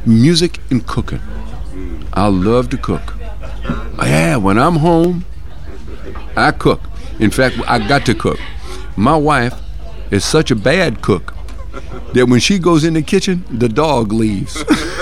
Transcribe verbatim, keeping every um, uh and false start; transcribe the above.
Music and cooking. I love to cook. Yeah, when I'm home, I cook. In fact, I got to cook. My wife is such a bad cook that when she goes in the kitchen, the dog leaves.